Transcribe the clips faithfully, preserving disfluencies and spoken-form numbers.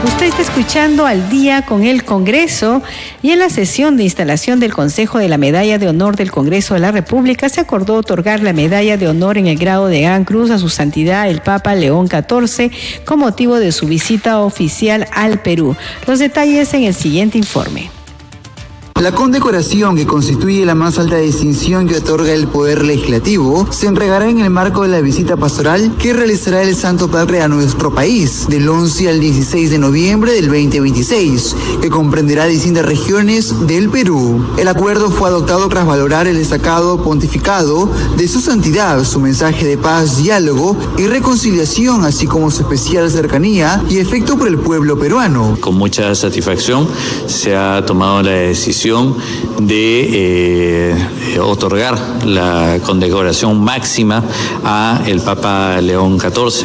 Usted está escuchando Al Día con el Congreso, y en la sesión de instalación del Consejo de la Medalla de Honor del Congreso de la República se acordó otorgar la Medalla de Honor en el grado de Gran Cruz a su santidad el Papa León catorce con motivo de su visita oficial al Perú. Los detalles en el siguiente informe. La condecoración, que constituye la más alta distinción que otorga el Poder Legislativo, se entregará en el marco de la visita pastoral que realizará el Santo Padre a nuestro país del once al dieciséis de noviembre del veinte veintiséis, que comprenderá distintas regiones del Perú. El acuerdo fue adoptado tras valorar el destacado pontificado de su santidad, su mensaje de paz, diálogo y reconciliación, así como su especial cercanía y efecto por el pueblo peruano. Con mucha satisfacción se ha tomado la decisión de eh, otorgar la condecoración máxima a el Papa León catorce.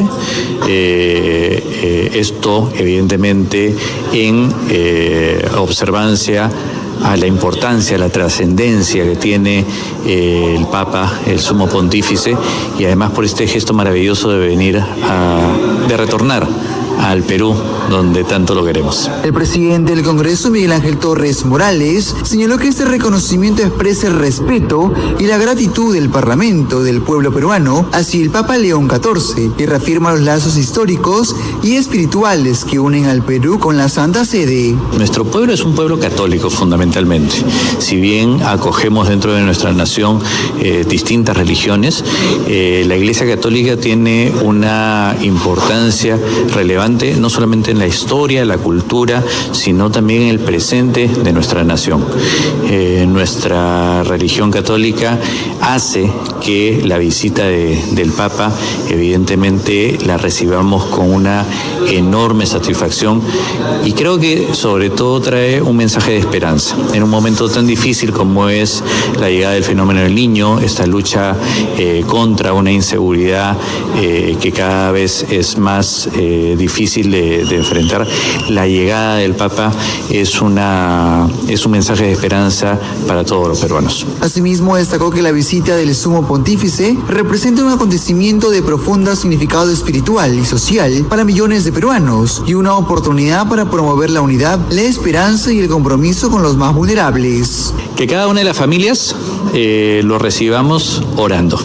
Eh, eh, esto, evidentemente, en eh, observancia a la importancia, a la trascendencia que tiene eh, el Papa, el Sumo Pontífice, y además por este gesto maravilloso de venir a, de retornar al Perú, donde tanto lo queremos. El presidente del Congreso, Miguel Ángel Torres Morales, señaló que este reconocimiento expresa el respeto y la gratitud del Parlamento, del pueblo peruano, hacia el Papa León catorce, y reafirma los lazos históricos y espirituales que unen al Perú con la Santa Sede. Nuestro pueblo es un pueblo católico, fundamentalmente. Si bien acogemos dentro de nuestra nación eh, distintas religiones, eh, la Iglesia Católica tiene una importancia relevante no solamente en la historia, la cultura, sino también en el presente de nuestra nación. Eh, nuestra religión católica hace que la visita de, del Papa, evidentemente, la recibamos con una enorme satisfacción, y creo que sobre todo trae un mensaje de esperanza. En un momento tan difícil como es la llegada del fenómeno del Niño, esta lucha eh, contra una inseguridad eh, que cada vez es más eh, difícil difícil de, de enfrentar, la llegada del Papa es una es un mensaje de esperanza para todos los peruanos. Asimismo, destacó que la visita del Sumo Pontífice representa un acontecimiento de profundo significado espiritual y social para millones de peruanos, y una oportunidad para promover la unidad, la esperanza y el compromiso con los más vulnerables. Que cada una de las familias eh, lo recibamos orando,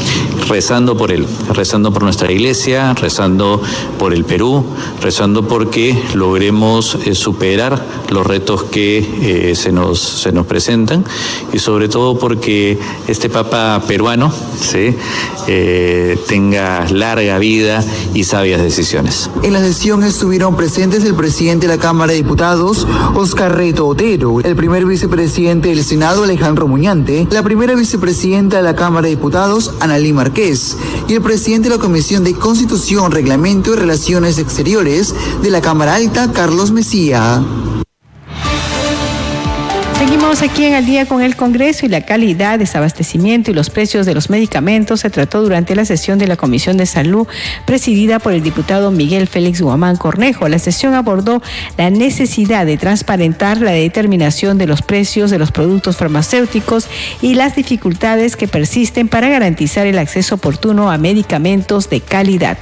rezando por él, rezando por nuestra iglesia, rezando por el Perú, rezando porque logremos eh, superar los retos que eh, se nos, se nos presentan, y sobre todo porque este Papa peruano ¿sí? eh, tenga larga vida y sabias decisiones. En la sesión estuvieron presentes el presidente de la Cámara de Diputados, Oscar Reto Otero, el primer vicepresidente del Senado, Alejandro Muñante, la primera vicepresidenta de la Cámara de Diputados, Analí Marqués, y el presidente de la Comisión de Constitución, Reglamento y Relaciones Exteriores de la Cámara Alta, Carlos Mesía. Seguimos aquí en Al Día con el Congreso, y la calidad, desabastecimiento y los precios de los medicamentos se trató durante la sesión de la Comisión de Salud presidida por el diputado Miguel Félix Guamán Cornejo. La sesión abordó la necesidad de transparentar la determinación de los precios de los productos farmacéuticos y las dificultades que persisten para garantizar el acceso oportuno a medicamentos de calidad.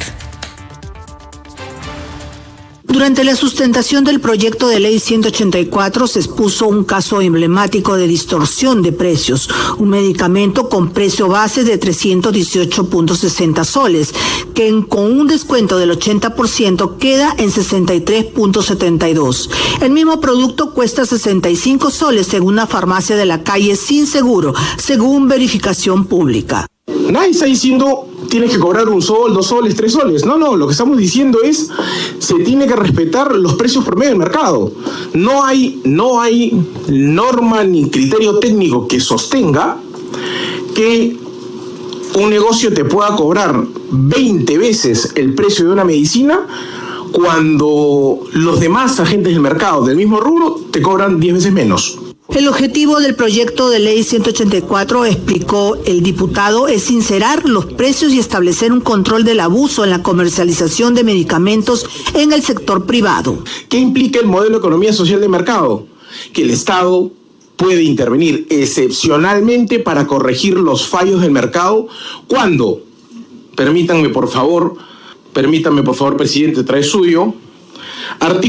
Durante la sustentación del proyecto de ley ciento ochenta y cuatro se expuso un caso emblemático de distorsión de precios, un medicamento con precio base de trescientos dieciocho punto sesenta soles, que en, con un descuento del ochenta por ciento queda en sesenta y tres punto setenta y dos. El mismo producto cuesta sesenta y cinco soles en una farmacia de la calle sin seguro, según verificación pública. Nadie está diciendo tienes que cobrar un sol, dos soles, tres soles. No, no, lo que estamos diciendo es se tiene que respetar los precios promedio del mercado. No hay, no hay norma ni criterio técnico que sostenga que un negocio te pueda cobrar veinte veces el precio de una medicina cuando los demás agentes del mercado del mismo rubro te cobran diez veces menos. El objetivo del proyecto de ley ciento ochenta y cuatro, explicó el diputado, es sincerar los precios y establecer un control del abuso en la comercialización de medicamentos en el sector privado. ¿Qué implica el modelo de economía social de mercado? Que el Estado puede intervenir excepcionalmente para corregir los fallos del mercado cuando, permítanme por favor, permítanme por favor, presidente, trae suyo, artículo